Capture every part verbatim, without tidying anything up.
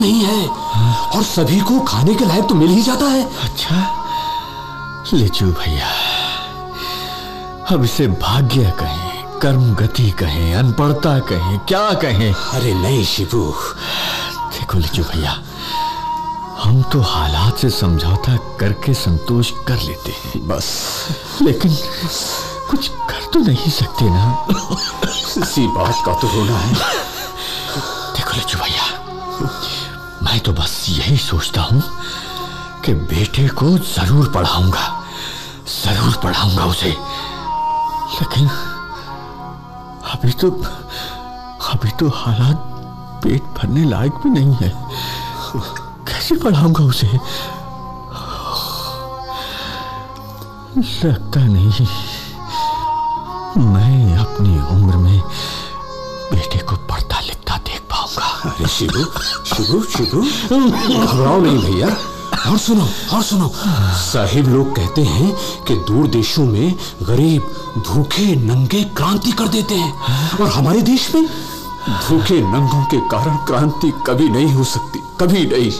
नहीं है और सभी को खाने के लायक तो मिल ही जाता है। अच्छा लिचू भैया, अब इसे भाग्य कहें, कर्म गति कहें, अनपढ़ता कहें, क्या कहें? अरे नहीं शिबू, देखो लिचू भैया, हम तो हालात से समझौता करके संतोष कर लेते हैं बस, लेकिन कुछ कर तो नहीं सकते ना। इसी बात का तो रोना है। देखो लिचू भैया, मैं तो बस यही सोचता हूं कि बेटे को जरूर पढ़ाऊंगा, जरूर पढ़ाऊंगा उसे, लेकिन अभी तो अभी तो हालात पेट भरने लायक भी नहीं है। कैसे पढ़ाऊंगा उसे? लगता नहीं मैं अपनी उम्र में बेटे को पढ़ता लिखता देख पाऊंगा। अरे शिबू शिबू शिबू, घबराओ नहीं भैया। और सुनो और सुनो, साहिब लोग कहते हैं कि दूर देशों में गरीब भूखे नंगे क्रांति कर देते हैं, और हमारे देश में भूखे नंगों के कारण क्रांति कभी नहीं हो सकती, कभी नहीं।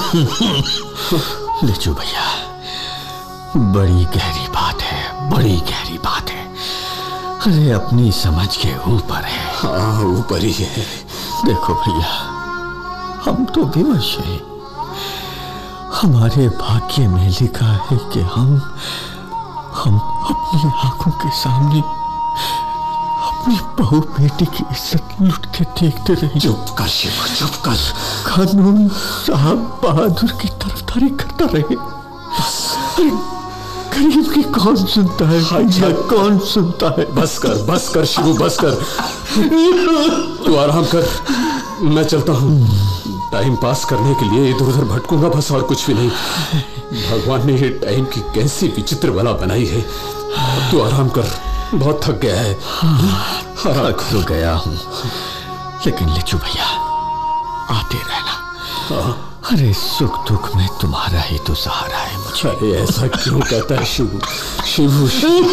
लिचू भैया, बड़ी गहरी बात है, बड़ी गहरी बात है। अरे अपनी समझ के ऊपर है। हाँ ऊपर ही है। देखो भैया, हम तो विवश हैं। हमारे भाग्य में लिखा है कि हम हम अपनी आंखों के सामने अपनी बहू बेटी की इज्जत लुटते देखते रहे। चुप कर शिव, चुप कर। कानून साहब बहादुर की तरफदारी करता रहे। अरे गरीब की कौन सुनता है भैया, कौन सुनता है? बस कर बस कर शिवू, बस कर। तू आराम कर, मैं चलता हूँ। टाइम पास करने के लिए इधर उधर भटकूंगा बस, और कुछ भी नहीं। भगवान ने ये टाइम की कैसी विचित्र बला बनाई है। तू आराम कर, बहुत थक गया है। थक तो गया हूँ, लेकिन लिचू भैया आते रहना। अरे सुख दुख में तुम्हारा ही तो सहारा है मुझे। अरे ऐसा क्यों कहता है शिवू? शिवू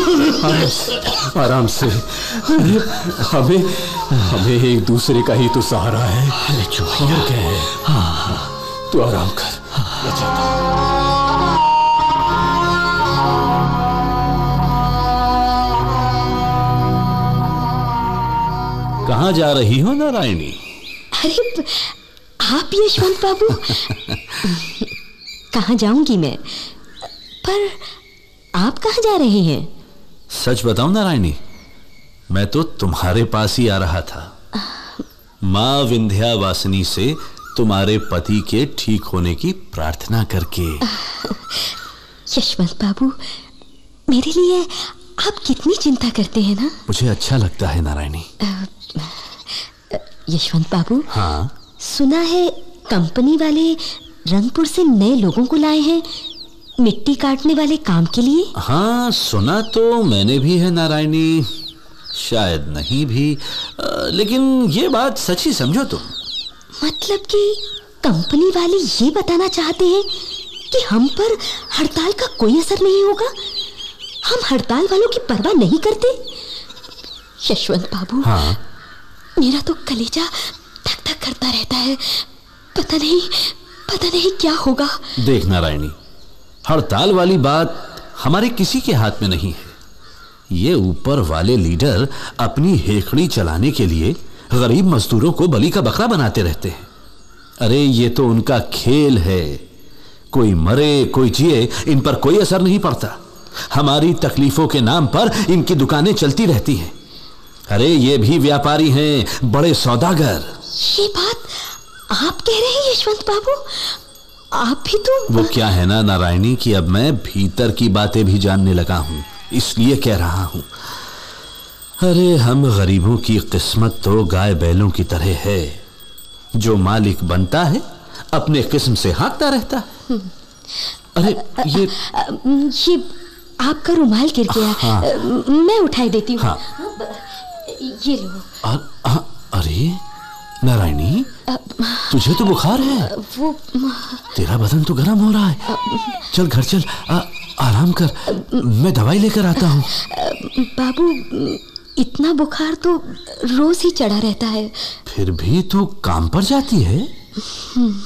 आराम से, हमें हमें एक दूसरे का ही तो सहारा है। लिचू भैया, और क्या है? हाँ, तू आराम कर। कहाँ जा रही हो नारायणी? अरे आप यशवंत बाबू। कहाँ जाऊंगी मैं, पर आप कहाँ जा रहे हैं? सच बताऊं नारायणी, मैं तो तुम्हारे पास ही आ रहा था, माँ विंध्यावासिनी से तुम्हारे पति के ठीक होने की प्रार्थना करके। यशवंत बाबू, मेरे लिए आप कितनी चिंता करते हैं ना। मुझे अच्छा लगता है नारायणी। यशवंत बाबू, हाँ, सुना है कंपनी वाले रंगपुर से नए लोगों को लाए हैं मिट्टी काटने वाले काम के लिए। हाँ सुना तो मैंने भी है नारायणी, शायद नहीं भी, आ, लेकिन ये बात सच ही समझो तुम। मतलब कि कंपनी वाले ये बताना चाहते हैं कि हम पर हड़ताल का कोई असर नहीं होगा, हम हड़ताल वालों की परवाह नहीं करते। यशवंत बाबू, हाँ, मेरा तो कलेजा धक धक करता रहता है, पता नहीं पता नहीं क्या होगा। देख नारायणी, हड़ताल वाली बात हमारे किसी के हाथ में नहीं है। ये ऊपर वाले लीडर अपनी हेकड़ी चलाने के लिए गरीब मजदूरों को बलि का बकरा बनाते रहते हैं। अरे ये तो उनका खेल है, कोई मरे कोई जिए इन पर कोई असर नहीं पड़ता। हमारी तकलीफों के नाम पर इनकी दुकानें चलती रहती हैं। अरे ये भी व्यापारी हैं, बड़े सौदागर। ये बात आप कह रहे हैं यशवंत बाबू? आप भी तो। वो क्या है ना नारायणी कि अब मैं भीतर की बातें भी जानने लगा हूं, इसलिए कह रहा हूं। अरे हम गरीबों की किस्मत तो गाय बैलों की तरह है, जो मालिक बनता है अपने किस्म से हाँकता रहता है। अरे ये ये आपका रुमाल गिर गया। हाँ। मैं उठाई देती हूँ। हाँ। ये लो। आ, आ, अरे नारायणी, तुझे तो बुखार है। वो तेरा बदन तो गर्म हो रहा है। चल घर चल, आ, आराम कर, मैं दवाई लेकर आता हूँ। बाबू, इतना बुखार तो रोज ही चढ़ा रहता है। फिर भी तू काम पर जाती है।